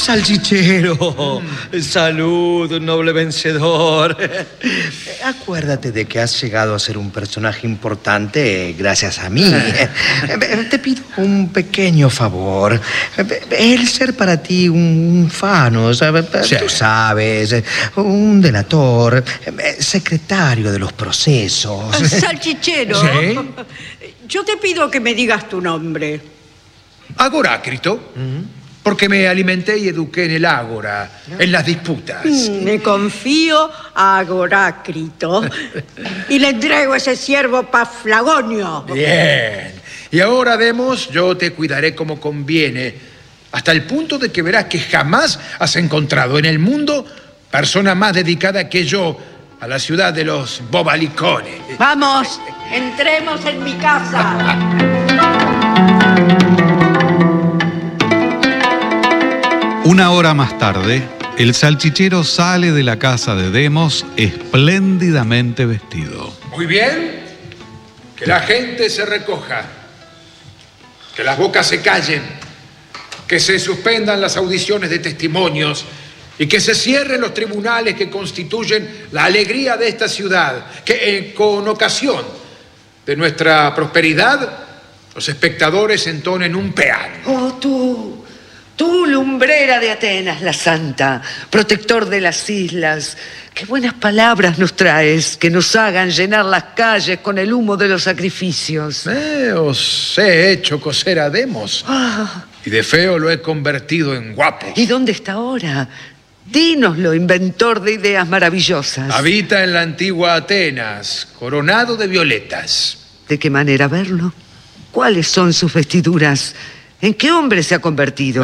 Salchichero, salud, noble vencedor. Acuérdate de que has llegado a ser un personaje importante gracias a mí. Te pido un pequeño favor. El ser para ti un fano, ¿sabes? Sí. Tú sabes, un delator, secretario de los procesos. Salchichero, ¿sí? Yo te pido que me digas tu nombre. Agorácrito. Porque me alimenté y eduqué en el ágora, en las disputas. Me confío a Agorácrito y le entrego ese siervo Paflagonio. Bien. Y ahora, Demos, yo te cuidaré como conviene, hasta el punto de que verás que jamás has encontrado en el mundo persona más dedicada que yo a la ciudad de los bobalicones. Vamos, entremos en mi casa. Una hora más tarde, el salchichero sale de la casa de Demos espléndidamente vestido. Muy bien. Que la gente se recoja. Que las bocas se callen. Que se suspendan las audiciones de testimonios. Y que se cierren los tribunales que constituyen la alegría de esta ciudad. Que con ocasión de nuestra prosperidad, los espectadores entonen un peán. Oh, tú, lumbrera de Atenas, la santa, protector de las islas, qué buenas palabras nos traes, que nos hagan llenar las calles con el humo de los sacrificios. Os he hecho coser a Demos, y de feo lo he convertido en guapo. ¿Y dónde está ahora? Dínoslo, inventor de ideas maravillosas. Habita en la antigua Atenas, coronado de violetas. ¿De qué manera verlo? ¿Cuáles son sus vestiduras? ¿En qué hombre se ha convertido?